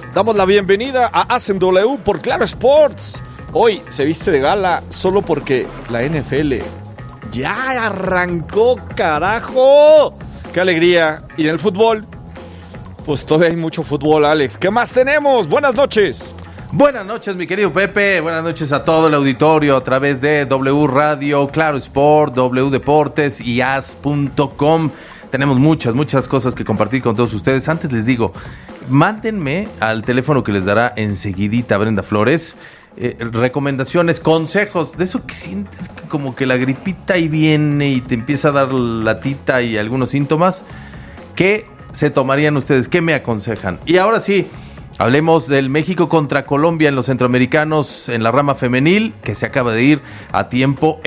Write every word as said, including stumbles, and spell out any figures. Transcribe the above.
Damos la bienvenida a Hacen W por Claro Sports. Hoy se viste de gala solo porque la N F L ya arrancó, carajo. ¡Qué alegría! Y en el fútbol, pues todavía hay mucho fútbol, Alex. ¿Qué más tenemos? Buenas noches. Buenas noches, mi querido Pepe. Buenas noches a todo el auditorio a través de W Radio, Claro Sport, W Deportes y as punto com. Tenemos muchas, muchas cosas que compartir con todos ustedes. Antes les digo, mándenme al teléfono que les dará enseguidita Brenda Flores eh, recomendaciones, consejos, de eso que sientes que como que la gripita ahí viene y te empieza a dar latita y algunos síntomas. ¿Qué se tomarían ustedes? ¿Qué me aconsejan? Y ahora sí, hablemos del México contra Colombia en los centroamericanos en la rama femenil, que se acaba de ir a tiempo